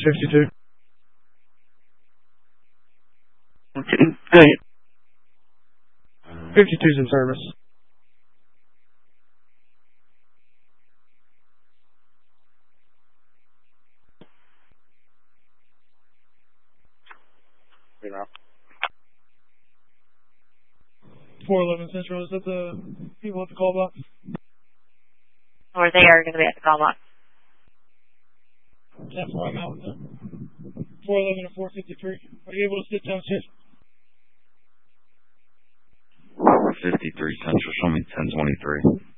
52. Good. 52's in service. You know. 411 Central, is that the people at the call box? Or they are going to be at the call box. That's where I'm out with them. 411 and 453. Are you able to sit down, Sid? 53 Central, show me 1023.